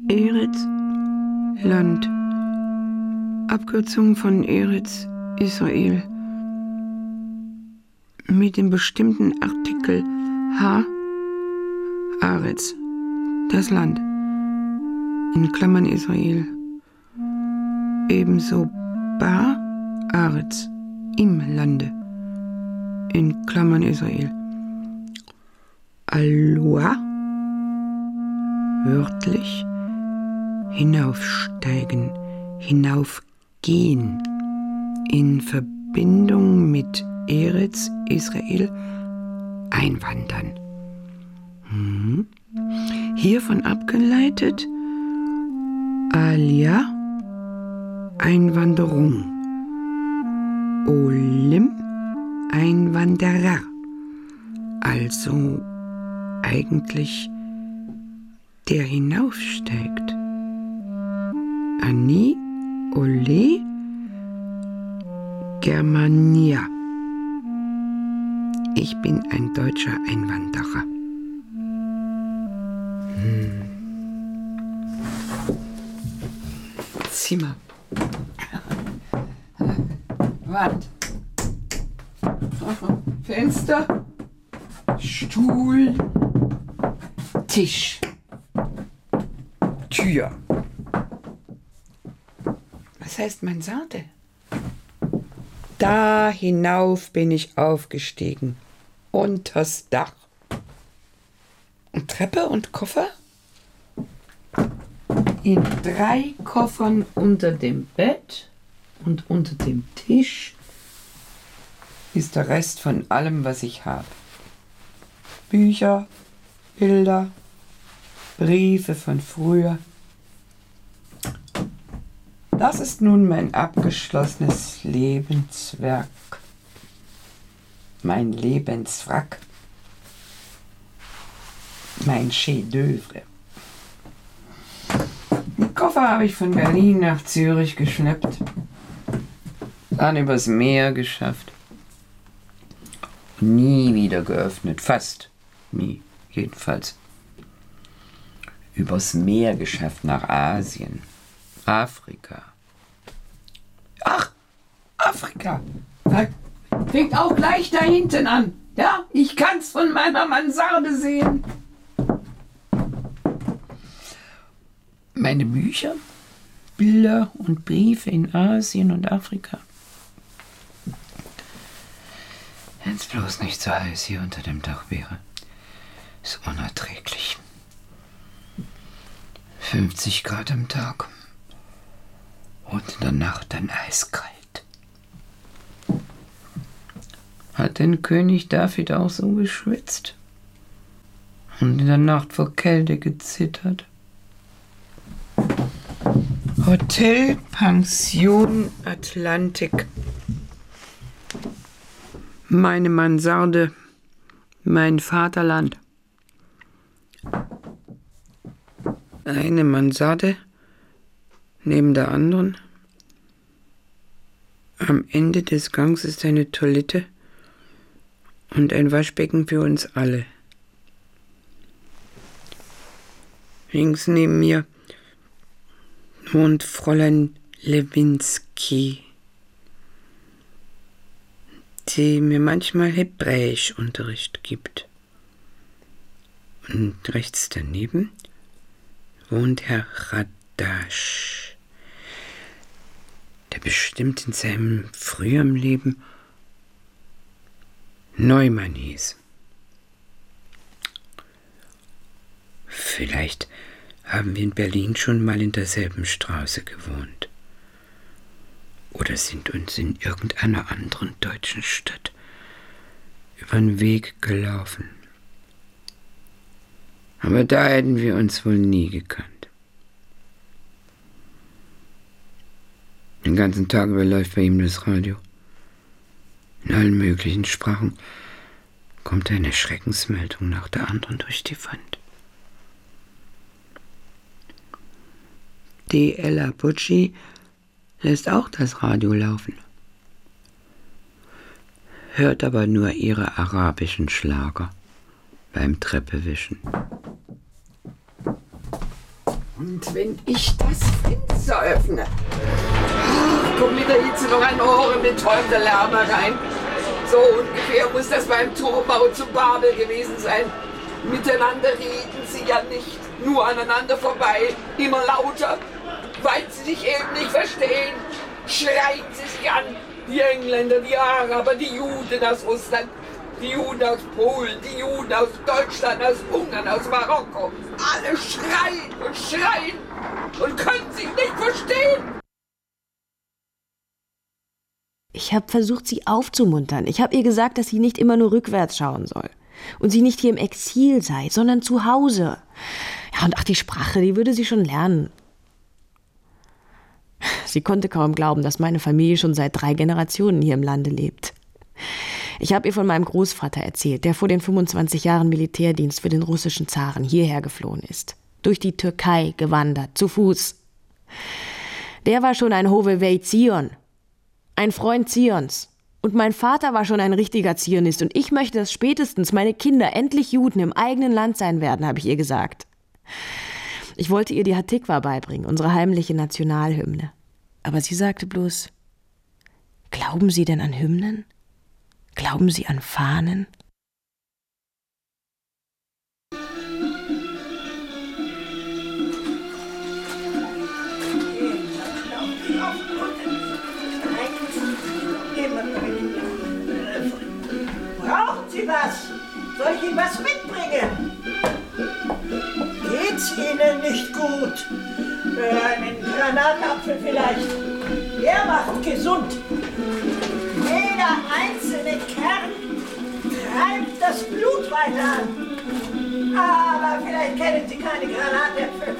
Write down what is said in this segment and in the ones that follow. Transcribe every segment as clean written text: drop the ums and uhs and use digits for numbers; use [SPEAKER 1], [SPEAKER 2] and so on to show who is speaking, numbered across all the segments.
[SPEAKER 1] Eretz, Land. Abkürzung von Eretz, Israel. Mit dem bestimmten Artikel H, Aretz, das Land. In Klammern Israel. Ebenso Ba, Aretz, im Lande. In Klammern Israel. Aloha, wörtlich hinaufsteigen, hinaufgehen, in Verbindung mit Eretz, Israel, einwandern. Hiervon abgeleitet Alia, Einwanderung, Olim, Einwanderer, also eigentlich der hinaufsteigt. Ani, Ole, Germania. Ich bin ein deutscher Einwanderer. Zimmer. Wand. Fenster. Stuhl. Tisch. Tür. Was heißt Mansarde? Da hinauf bin ich aufgestiegen. Unters Dach. Und Treppe und Koffer? In 3 Koffern unter dem Bett und unter dem Tisch ist der Rest von allem, was ich habe. Bücher, Bilder, Briefe von früher. Das ist nun mein abgeschlossenes Lebenswerk. Mein Lebenswrack. Mein Chef-d'œuvre. Den Koffer habe ich von Berlin nach Zürich geschleppt. Dann übers Meer geschafft. Nie wieder geöffnet. Fast nie, jedenfalls. Übers Meer geschafft nach Asien. Afrika. Ach, Afrika. Fängt auch gleich da hinten an. Ja, ich kann's von meiner Mansarde sehen. Meine Bücher, Bilder und Briefe in Asien und Afrika. Wenn es bloß nicht so heiß hier unter dem Dach wäre. Ist unerträglich. 50 Grad am Tag. Und in der Nacht dann eiskalt. Hat denn König David auch so geschwitzt? Und in der Nacht vor Kälte gezittert? Hotel Pension Atlantik. Meine Mansarde, mein Vaterland. Eine Mansarde neben der anderen. Am Ende des Gangs ist eine Toilette und ein Waschbecken für uns alle. Links neben mir wohnt Fräulein Lewinsky, die mir manchmal Hebräischunterricht gibt. Und rechts daneben wohnt Herr Radasch, der bestimmt in seinem früheren Leben Neumann hieß. Vielleicht haben wir in Berlin schon mal in derselben Straße gewohnt. Oder sind uns in irgendeiner anderen deutschen Stadt über den Weg gelaufen. Aber da hätten wir uns wohl nie gekannt. Den ganzen Tag über läuft bei ihm das Radio. In allen möglichen Sprachen kommt eine Schreckensmeldung nach der anderen durch die Wand. Die Ella Bucci lässt auch das Radio laufen, hört aber nur ihre arabischen Schlager beim Treppewischen. Und wenn ich das Fenster öffne, kommt mit der Hitze noch ein ohrenbetäubender Lärm rein. So ungefähr muss das beim Turmbau zu Babel gewesen sein. Miteinander reden sie ja nicht, nur aneinander vorbei, immer lauter, weil sie sich eben nicht verstehen. Schreien sie sich an, die Engländer, die Araber, die Juden aus Russland, die Juden aus Polen, die Juden aus Deutschland, aus Ungarn, aus Marokko. Alle schreien und schreien und können sich nicht verstehen.
[SPEAKER 2] Ich habe versucht, sie aufzumuntern. Ich habe ihr gesagt, dass sie nicht immer nur rückwärts schauen soll. Und sie nicht hier im Exil sei, sondern zu Hause. Ja, und ach, die Sprache, die würde sie schon lernen. Sie konnte kaum glauben, dass meine Familie schon seit 3 Generationen hier im Lande lebt. Ich habe ihr von meinem Großvater erzählt, der vor den 25 Jahren Militärdienst für den russischen Zaren hierher geflohen ist. Durch die Türkei gewandert, zu Fuß. Der war schon ein Hovevei Zion, ein Freund Zions. Und mein Vater war schon ein richtiger Zionist. Und ich möchte, dass spätestens meine Kinder endlich Juden im eigenen Land sein werden, habe ich ihr gesagt. Ich wollte ihr die Hatikwa beibringen, unsere heimliche Nationalhymne. Aber sie sagte bloß, glauben Sie denn an Hymnen? Glauben Sie an Fahnen?
[SPEAKER 3] Brauchen Sie was? Soll ich Ihnen was mitbringen? Geht's Ihnen nicht gut? Einen Granatapfel vielleicht. Der macht gesund. Jeder einzelne Kern treibt das Blut weiter an. Aber vielleicht kennen Sie keine Granatäpfel.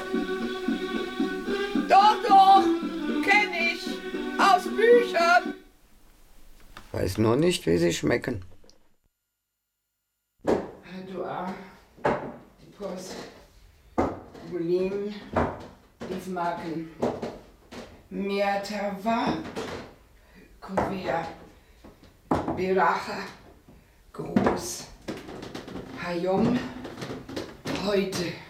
[SPEAKER 1] Doch, kenn ich. Aus Büchern. Weiß nur nicht, wie sie schmecken. Hadouar, die Post, Bulim, Briefmarken, Mertava, Kuvert, Beracha, Gruß, Hayom, heute.